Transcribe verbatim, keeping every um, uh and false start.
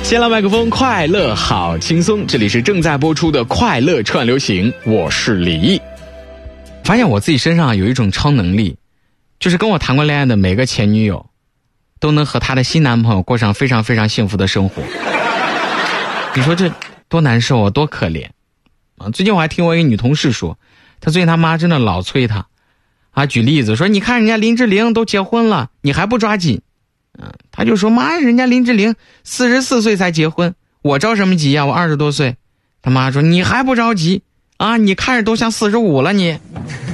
先来麦克风，快乐好轻松，这里是正在播出的快乐串流行，我是李毅。发现我自己身上有一种超能力，就是跟我谈过恋爱的每个前女友都能和她的新男朋友过上非常非常幸福的生活。你说这多难受啊，多可怜啊！最近我还听我一个女同事说，她最近她妈真的老催她啊，举例子说，你看人家林志玲都结婚了，你还不抓紧？嗯，她就说，妈，人家林志玲四十四岁才结婚，我着什么急呀、啊？我二十多岁。她妈说，你还不着急啊？你看着都像四十五了你。